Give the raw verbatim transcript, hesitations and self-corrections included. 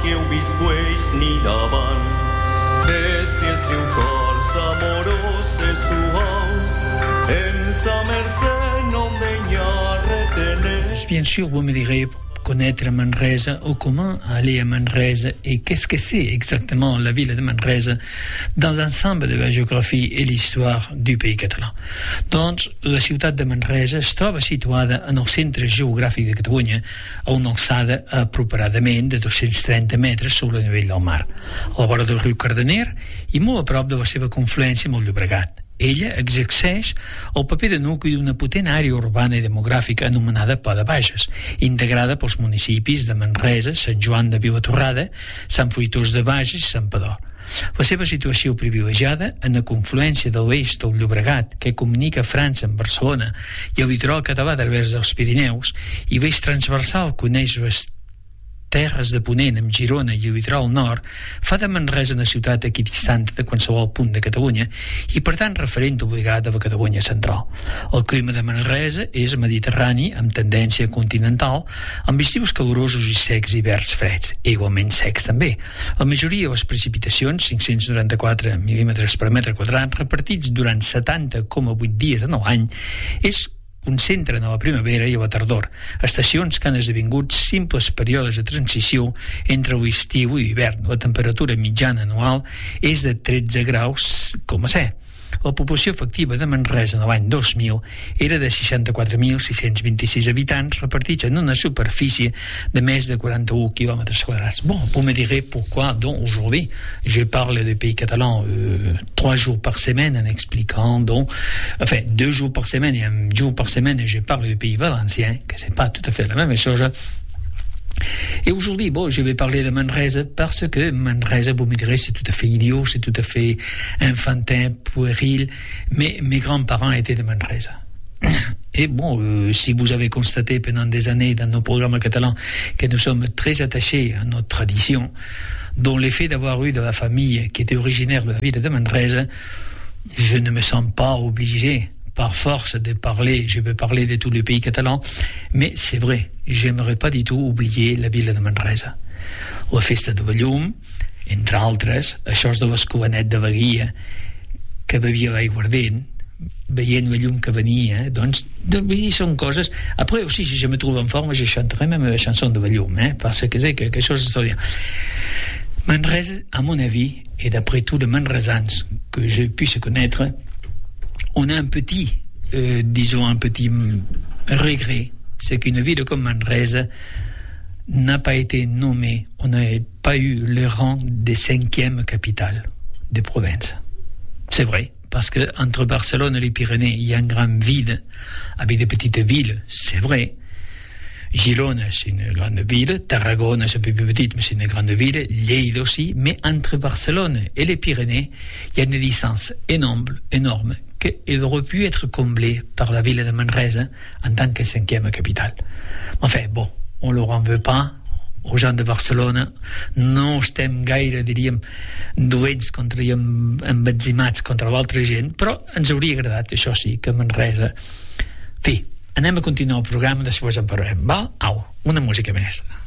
que heu vist pues ni davant, de si el seu cor s'amorós e suaus, en sa mercè non degna retener. Bien sûr, vous me direz connaître Manresa ou comment aller à Manresa et qu'est-ce que c'est exactement la ville de Manresa dans l'ensemble de la géographie et l'histoire du pays català. Doncs la ciutat de Manresa es troba situada en el centre geogràfic de Catalunya a una alçada aproximadament de dos-cents trenta metres sobre el nivell del mar, a la vora del riu Cardener i molt a prop de la seva confluència amb el Llobregat. Ella exerceix el paper de nucli d'una potent àrea urbana i demogràfica anomenada Pla de Bages, integrada pels municipis de Manresa, Sant Joan de Vilatorrada, Sant Fruitós de Bages i Sant Pador. La seva situació privilegiada en la confluència de l'est del Llobregat, que comunica França amb Barcelona, i el litoral català a través dels Pirineus, i l'eix transversal que uneix les terres de Ponent amb Girona i el litoral nord, fa de Manresa una ciutat equidistant de qualsevol punt de Catalunya i, per tant, referent obligat a la Catalunya central. El clima de Manresa és mediterrani amb tendència continental, amb estius calorosos i secs i hiverns freds, i igualment secs també. La majoria de les precipitacions, cinc-cents noranta-quatre mil·límetres per metre quadrat, repartits durant setanta coma vuit dies en l'any, és concentren a la primavera i a la tardor, estacions que han esdevingut simples períodes de transició entre l'estiu i l'hivern. La temperatura mitjana anual és de tretze graus coma set. La població efectiva de Manresa en l'any dos mil era de seixanta-quatre mil sis-cents vint-i-sis habitants repartits en una superfície de més de quaranta-un quilòmetres quadrats. Bon, vous me direz pourquoi donc aujourd'hui je parle du pays catalan euh, trois jours par semaine en expliquant donc, enfin deux jours par semaine et un jour par semaine je parle du pays valencien, que c'est pas tout à fait la même chose. Et aujourd'hui, bon, je vais parler de Manresa parce que Manresa, vous me direz, c'est tout à fait idiot, c'est tout à fait enfantin, puéril, mais mes grands-parents étaient de Manresa. Et bon, euh, si vous avez constaté pendant des années dans nos programmes catalans que nous sommes très attachés à notre tradition, dont l'effet d'avoir eu de la famille qui était originaire de la ville de Manresa, je ne me sens pas obligé par force de parler, je veux parler de tous les pays catalans, mais c'est vrai, j'aimerais pas du tout oublier la ville de Manresa. La festa de la llum, entre altres, això és de l'escolanet de Badia, que bevia l'aiguardent, veient la llum que venia, doncs, són coses... Après, aussi, si je me trouve en forme, je chanterai même la chanson de la llum, eh, parce que c'est quelque chose de bien. Manresa, à mon avis, et d'après tous les manresans que je puisse connaître, on a un petit, euh, disons un petit regret, c'est qu'une ville comme Manresa n'a pas été nommée, on n'a pas eu le rang de cinquième capitale de province. C'est vrai, parce que entre Barcelone et les Pyrénées, il y a un grand vide avec des petites villes, c'est vrai. Girona, c'est une grande ville. Tarragona, c'est un peu plus petite, mais c'est une grande ville. Lleida aussi. Mais entre Barcelone et les Pyrénées, il y a une distance énorme, énorme, qu'elle aurait pu être comblée par la ville de Manresa en tant que cinquième capitale. Enfin, bon, on ne leur en veut pas aux gens de Barcelona. No estem gaire, diríem, dolents contra i embenzimats contra l'altra gent, però ens hauria agradat, això sí, que Manresa... En fi, anem a continuar el programa, després en parlarem. Va? Au, una música més.